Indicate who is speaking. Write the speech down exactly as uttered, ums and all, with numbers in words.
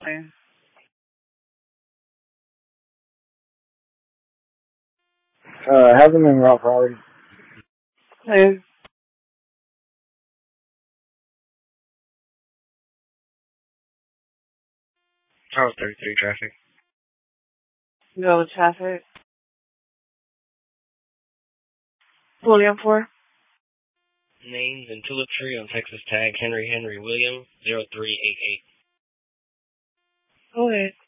Speaker 1: lane.
Speaker 2: Uh, have them in route priority.
Speaker 1: Hey.
Speaker 3: Charles thirty-three traffic.
Speaker 1: Go with traffic. William four.
Speaker 3: Names and tulip tree on Texas tag Henry Henry William zero three eight eight.
Speaker 1: Go ahead.